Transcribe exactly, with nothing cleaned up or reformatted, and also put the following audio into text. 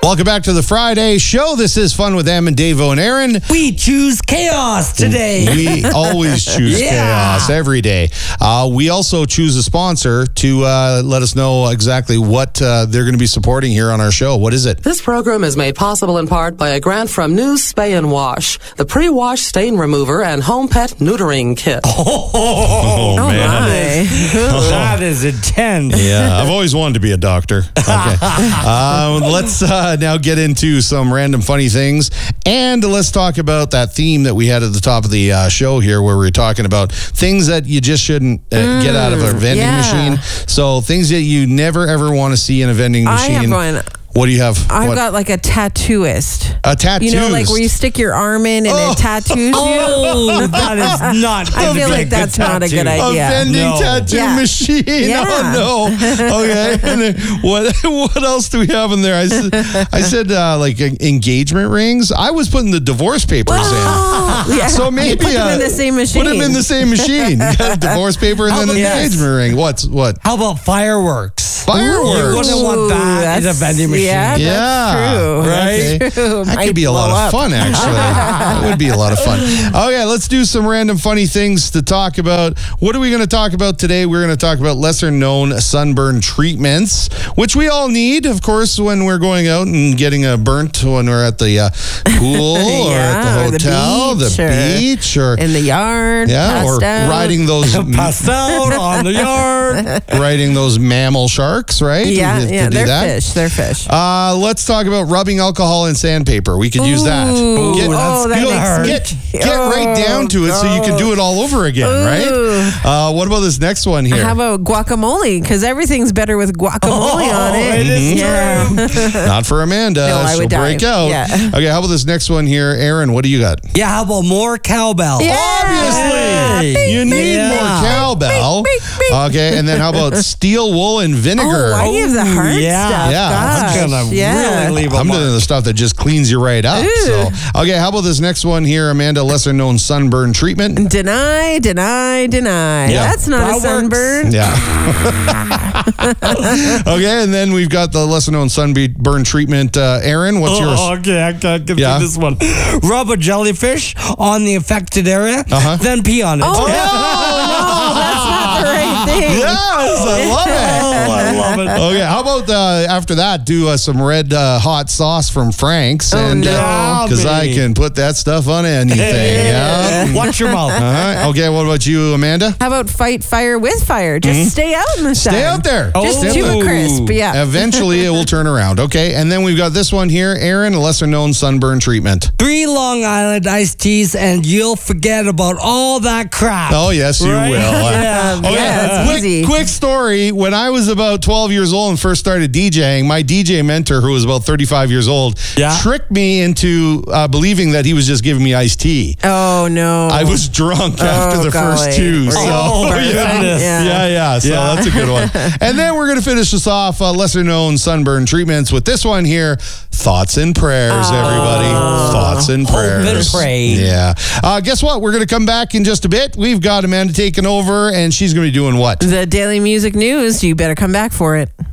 Welcome back to the Friday show. This is Fun with Em and Davo and Aaron. We choose chaos today. We always choose Yeah. chaos every day. Uh, we also choose a sponsor to uh, let us know exactly what uh, they're going to be supporting here on our show. What is it? This program is made possible in part by a grant from New Spay and Wash, the pre-wash stain remover and home pet neutering kit. Oh, Oh, man. that is intense. Yeah, I've always wanted to be a doctor. Okay. uh, let's uh, now get into some random funny things. And let's talk about that theme that we had at the top of the uh, show here, where we were talking about things that you just shouldn't uh, mm, get out of a vending yeah. machine. So things that you never, ever want to see in a vending machine. I have one. What do you have? I've what? got like a tattooist. A tattooist. You know, like where you stick your arm in and Oh. it tattoos you. Oh, that is not. I feel like that's not a good A idea. vending No. tattoo Yeah. machine. Yeah. Oh no. Okay. And then what? What else do we have in there? I said, I said uh, like uh, engagement rings. I was putting the divorce papers Oh, yeah. in. So maybe You put them uh, in the same machine. Put them in the same machine. You got a divorce paper and then an Yes. engagement ring. What's what? How about fireworks? Fireworks. You wouldn't want that in a that's- vending machine. Yeah, Yeah. that's true. Right? That's true. That Might could be a lot blow of up. fun, actually. That would be a lot of fun. Okay, let's do some random funny things to talk about. What are we going to talk about today? We're going to talk about lesser known sunburn treatments, which we all need, of course, when we're going out and getting a burnt when we're at the uh, pool or at Yeah, the or the hotel, the beach, or beach, or, In the yard. yeah, or passed out. riding those Passed out on the yard. riding those mammal sharks, right? Yeah, To- to yeah, do they're that. fish. They're fish. Uh, let's talk about rubbing alcohol in sandpaper. We could use that. Ooh, Get, oh, that you know, makes get, me- get right Oh, down to it so you can do it all over again, Ooh. right? Uh, what about this next one here? How about guacamole? Because everything's better with guacamole Oh, on it. it is yeah. Not for Amanda. No, I She'll would die. break out. Yeah. Okay, how about this next one here? Aaron, what do you got? Yeah, how about more cowbell? Yeah. Obviously. Hey. You need Yeah. more cowbell. Beep, beep, beep. Okay, and then how about steel wool and vinegar? Oh, why do you have the hard yeah. stuff? Yeah, Gosh. I'm gonna yeah. really leave a I'm mark. doing the stuff that just cleans you right up. Ooh. So, okay, how about this next one here, Amanda? Lesser known sunburn treatment. Deny, deny, deny. Yeah. That's not That a works. sunburn. Yeah. Okay, and then we've got the lesser known sunburn treatment. Uh, Aaron, what's yours? Oh, okay, I can't get Yeah. through this one. Rub a jellyfish on the affected area, Uh-huh. then pee on it. Oh, no, no, that's not the right thing. Yes, I love it. Oh, I love it. Okay, how about uh, after that, do uh, some red uh, hot sauce from Frank's, Oh, and no. because I Yummy. can put that stuff on anything. Yeah. Watch your mouth. All right. Okay. What about you, Amanda? How about fight fire with fire? Just stay out in the sun. Mm-hmm. Stay out there. Oh. Just Stay out do there. it crisp. Yeah. Eventually, it will turn around. Okay, and then we've got this one here, Aaron, a lesser known sunburn treatment. Three Long Island iced teas, and you'll forget about all that crap. Oh yes, you Right? will. Yeah. Okay, Yeah, it's quick, easy. quick story. When I was about twelve years old and first started DJing, my D J mentor, who was about thirty-five years old, Yeah. tricked me into uh, believing that he was just giving me iced tea. Oh, no. I was drunk after the golly. first two. Were So, you Oh, burnt? goodness. Yeah. yeah, yeah. So Yeah. that's a good one. And then we're going to finish this off, uh, lesser known sunburn treatments with this one here. Thoughts and prayers, everybody. Thoughts and Hope and prayers. pray. Yeah. Uh, guess what? We're going to come back in just a bit. We've got Amanda taking over, and she's going to be doing what? The Daily Music News. You better come back for it.